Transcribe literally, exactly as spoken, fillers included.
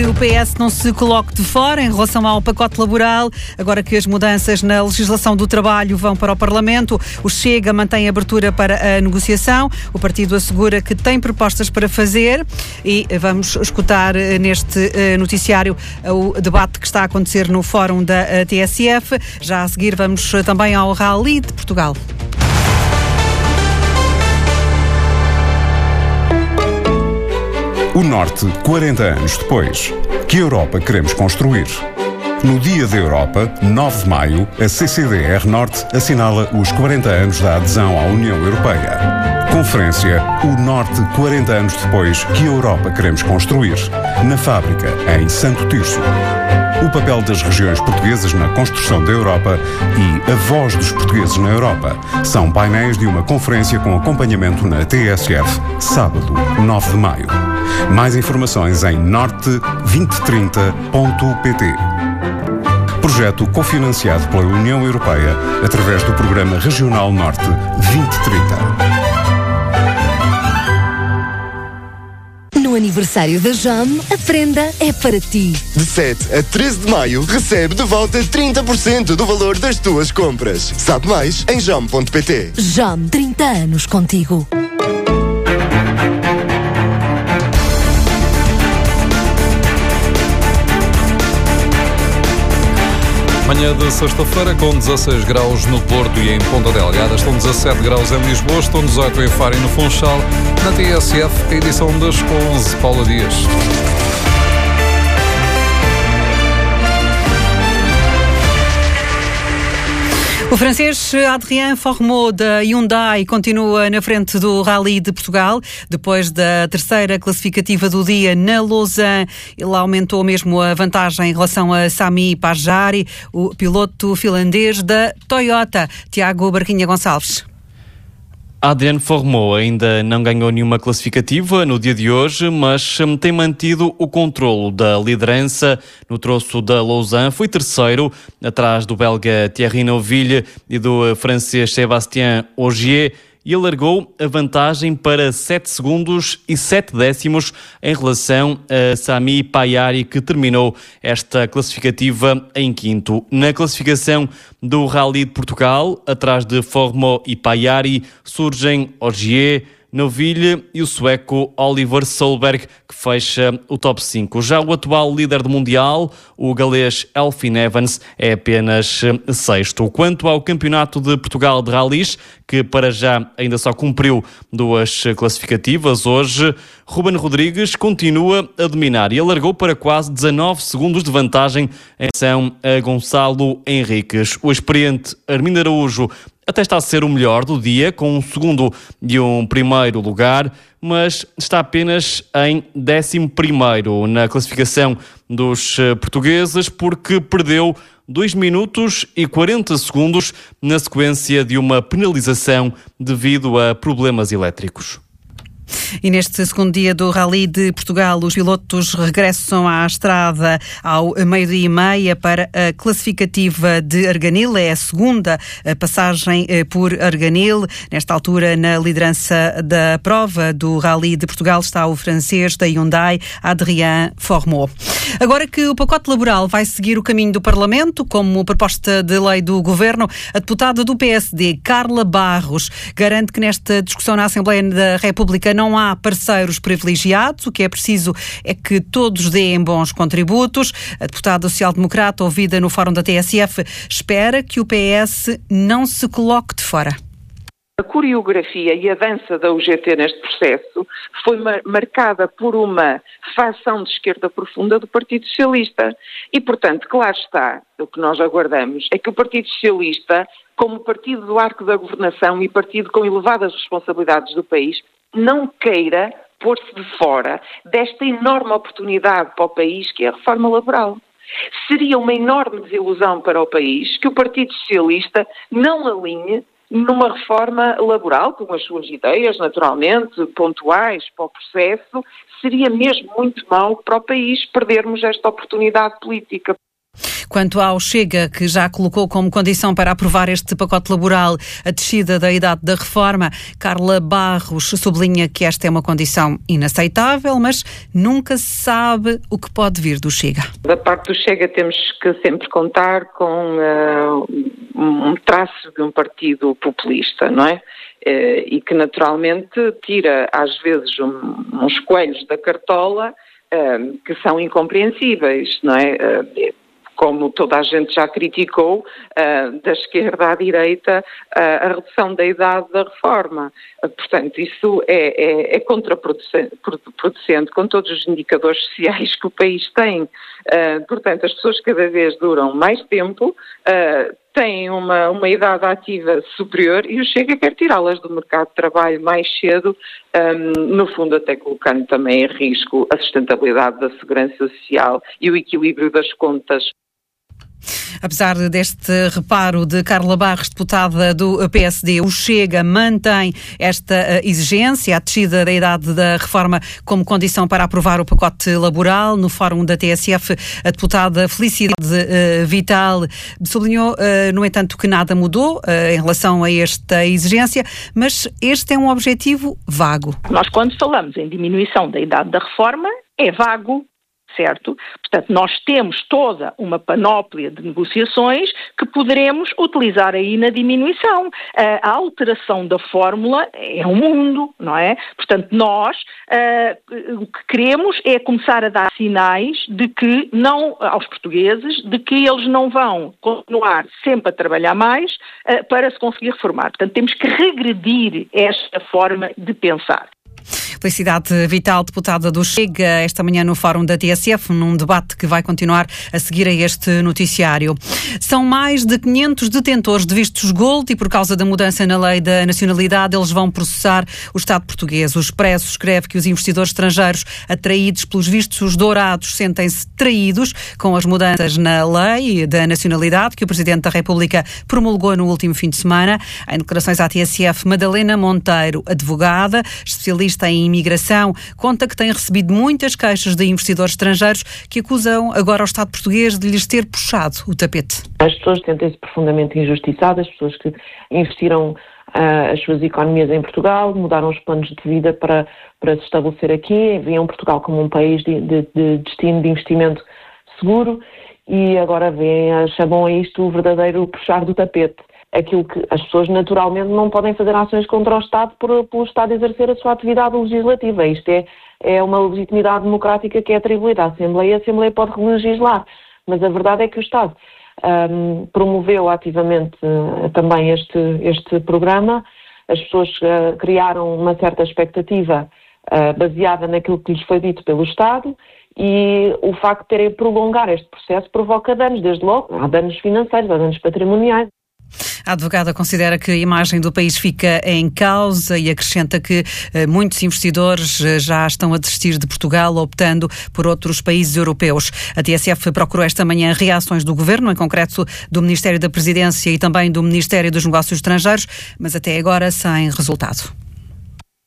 o P S não se coloque de fora em relação ao pacote laboral. Agora que as mudanças na legislação do trabalho vão para o Parlamento, o Chega mantém abertura para a negociação. O partido assegura que tem propostas para fazer e vamos escutar neste noticiário o debate que está a acontecer no Fórum da T S F. Já a seguir vamos também ao Rally de Portugal. O Norte, quarenta anos depois. Que Europa queremos construir? No Dia da Europa, nove de maio, a C C D R Norte assinala os quarenta anos da adesão à União Europeia. Conferência O Norte, quarenta anos depois, que Europa queremos construir? Na Fábrica, em Santo Tirso. O papel das regiões portuguesas na construção da Europa e a voz dos portugueses na Europa são painéis de uma conferência com acompanhamento na T S F, sábado, nove de maio. Mais informações em norte vinte trinta ponto pt. Projeto cofinanciado pela União Europeia através do Programa Regional Norte vinte trinta. No aniversário da Jam, a prenda é para ti. De sete a treze de maio, recebe de volta trinta por cento do valor das tuas compras. Sabe mais em jam ponto pt. Jam, trinta anos contigo. Manhã de sexta-feira com dezasseis graus no Porto e em Ponta Delgada, estão dezassete graus em Lisboa, estão dezoito em Faro e no Funchal. Na T S F, a edição das onze, Paula Dias. O francês Adrien Fourmaux da Hyundai continua na frente do Rally de Portugal. Depois da terceira classificativa do dia na Lausanne, ele aumentou mesmo a vantagem em relação a Sami Pajari, o piloto finlandês da Toyota. Tiago Barquinha Gonçalves. Adrien Fourmaux ainda não ganhou nenhuma classificativa no dia de hoje, mas tem mantido o controlo da liderança no troço da Lausanne. Foi terceiro, atrás do belga Thierry Neuville e do francês Sébastien Ogier, e alargou a vantagem para sete segundos e sete décimos em relação a Sami Pajari, que terminou esta classificativa em quinto. Na classificação do Rally de Portugal, atrás de Fourmaux e Pajari, surgem Ogier, Neuville e o sueco Oliver Solberg, que fecha o top cinco. Já o atual líder do Mundial, o galês Elfyn Evans, é apenas sexto. Quanto ao Campeonato de Portugal de Rallys, que para já ainda só cumpriu duas classificativas, hoje Ruben Rodrigues continua a dominar e alargou para quase dezanove segundos de vantagem em relação a Gonçalo Henriques. O experiente Armindo Araújo até está a ser o melhor do dia, com um segundo e um primeiro lugar, mas está apenas em décimo primeiro na classificação dos portugueses, porque perdeu dois minutos e quarenta segundos na sequência de uma penalização devido a problemas elétricos. E neste segundo dia do Rally de Portugal, os pilotos regressam à estrada ao meio-dia e meia para a classificativa de Arganil. É a segunda passagem por Arganil. Nesta altura, na liderança da prova do Rally de Portugal, está o francês da Hyundai, Adrien Fourmaux. Agora que o pacote laboral vai seguir o caminho do Parlamento, como proposta de lei do Governo, a deputada do P S D, Carla Barros, garante que nesta discussão na Assembleia da República não há parceiros privilegiados. O que é preciso é que todos deem bons contributos. A deputada social-democrata, ouvida no Fórum da T S F, espera que o P S não se coloque de fora. A coreografia e a dança da U G T neste processo foi mar- marcada por uma facção de esquerda profunda do Partido Socialista. E, portanto, claro está, o que nós aguardamos é que o Partido Socialista, como partido do arco da governação e partido com elevadas responsabilidades do país, não queira pôr-se de fora desta enorme oportunidade para o país que é a reforma laboral. Seria uma enorme desilusão para o país que o Partido Socialista não alinhe numa reforma laboral, com as suas ideias, naturalmente, pontuais para o processo. Seria mesmo muito mau para o país perdermos esta oportunidade política. Quanto ao Chega, que já colocou como condição para aprovar este pacote laboral a descida da idade da reforma, Carla Barros sublinha que esta é uma condição inaceitável, mas nunca se sabe o que pode vir do Chega. Da parte do Chega temos que sempre contar com uh, um traço de um partido populista, não é? Uh, e que naturalmente tira às vezes um, uns coelhos da cartola uh, que são incompreensíveis, não é? Uh, como toda a gente já criticou, uh, da esquerda à direita, uh, a redução da idade da reforma. Uh, portanto, isso é, é, é contraproducente com todos os indicadores sociais que o país tem. Uh, portanto, as pessoas cada vez duram mais tempo, uh, têm uma, uma idade ativa superior e o Chega quer tirá-las do mercado de trabalho mais cedo, um, no fundo até colocando também em risco a sustentabilidade da segurança social e o equilíbrio das contas. Apesar deste reparo de Carla Barros, deputada do P S D, o Chega mantém esta exigência, a descida da idade da reforma como condição para aprovar o pacote laboral. No fórum da T S F, a deputada Felicidade uh, Vital sublinhou, uh, no entanto, que nada mudou uh, em relação a esta exigência, mas este é um objetivo vago. Nós, quando falamos em diminuição da idade da reforma, é vago. Certo? Portanto, nós temos toda uma panóplia de negociações que poderemos utilizar aí na diminuição. A alteração da fórmula é um mundo, não é? Portanto, nós uh, o que queremos é começar a dar sinais de que não, aos portugueses, de que eles não vão continuar sempre a trabalhar mais uh, para se conseguir reformar. Portanto, temos que regredir esta forma de pensar. Felicidade Vital, deputada do Chega, esta manhã no fórum da T S F, num debate que vai continuar a seguir a este noticiário. São mais de quinhentos detentores de vistos Gold e, por causa da mudança na lei da nacionalidade, eles vão processar o Estado português. O Expresso escreve que os investidores estrangeiros atraídos pelos vistos dourados sentem-se traídos com as mudanças na lei da nacionalidade que o Presidente da República promulgou no último fim de semana. Em declarações à T S F, Madalena Monteiro, advogada, especialista em imigração, conta que tem recebido muitas queixas de investidores estrangeiros que acusam agora o Estado português de lhes ter puxado o tapete. As pessoas sentem-se profundamente injustiçadas, as pessoas que investiram uh, as suas economias em Portugal, mudaram os planos de vida para, para se estabelecer aqui, viam Portugal como um país de, de, de destino de investimento seguro e agora veem, chamam a isto o verdadeiro puxar do tapete. Aquilo que as pessoas naturalmente não podem fazer ações contra o Estado por, pelo Estado exercer a sua atividade legislativa. Isto é, é uma legitimidade democrática que é atribuída à Assembleia e a Assembleia pode legislar. Mas a verdade é que o Estado um, promoveu ativamente uh, também este, este programa. As pessoas uh, criaram uma certa expectativa uh, baseada naquilo que lhes foi dito pelo Estado e o facto de terem prolongar este processo provoca danos, desde logo. Há danos financeiros, há danos patrimoniais. A advogada considera que a imagem do país fica em causa e acrescenta que eh, muitos investidores eh, já estão a desistir de Portugal, optando por outros países europeus. A T S F procurou esta manhã reações do Governo, em concreto do Ministério da Presidência e também do Ministério dos Negócios Estrangeiros, mas até agora sem resultado.